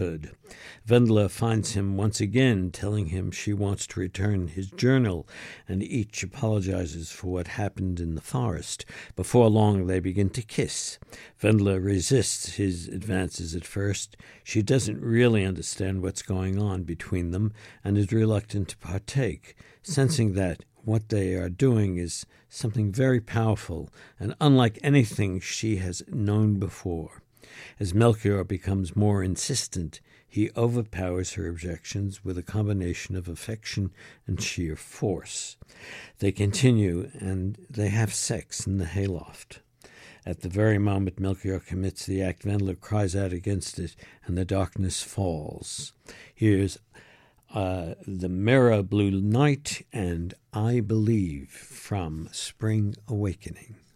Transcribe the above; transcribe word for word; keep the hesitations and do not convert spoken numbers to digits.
Wendla finds him once again, telling him she wants to return his journal, and each apologizes for what happened in the forest. Before long, they begin to kiss. Wendla resists his advances at first. She doesn't really understand what's going on between them and is reluctant to partake, sensing that what they are doing is something very powerful and unlike anything she has known before. As Melchior becomes more insistent, he overpowers her objections with a combination of affection and sheer force. They continue, and they have sex in the hayloft. At the very moment Melchior commits the act, Wendla cries out against it, and the darkness falls. Here's uh, The Mirror Blue Night and I Believe from Spring Awakening.